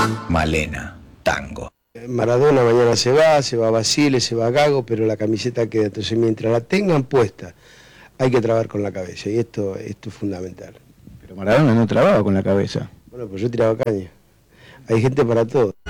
Malena, tango. Maradona mañana se va Basile, se va Gago, pero la camiseta queda. Entonces mientras la tengan puesta, hay que trabajar con la cabeza, y esto es fundamental. Pero Maradona no trababa con la cabeza. Bueno, pues yo tiraba caña. Hay gente para todo.